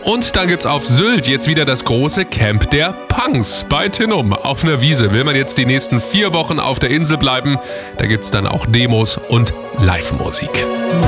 Und dann gibt's auf Sylt jetzt wieder das große Camp der Punks bei Tinnum auf einer Wiese. Will man jetzt die nächsten 4 Wochen auf der Insel bleiben, da gibt's dann auch Demos und Live-Musik.